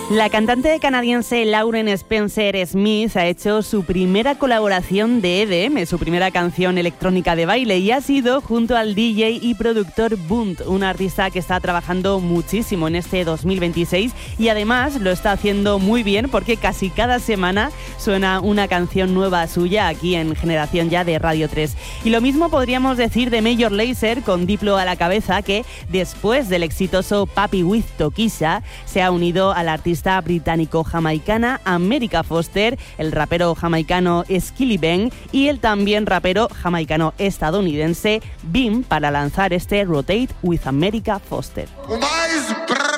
La cantante canadiense Lauren Spencer Smith ha hecho su primera colaboración de EDM, su primera canción electrónica de baile, y ha sido junto al DJ y productor Bunt, un artista que está trabajando muchísimo en este 2026 y además lo está haciendo muy bien porque casi cada semana suena una canción nueva suya aquí en Generación Ya de Radio 3. Y lo mismo podríamos decir de Major Lazer con Diplo a la cabeza, que después del exitoso Papi with Tokisha se ha unido al artista británico-jamaicana America Foster, el rapero jamaicano Skillibeng y el también rapero jamaicano-estadounidense Bim para lanzar este Rotate with America Foster.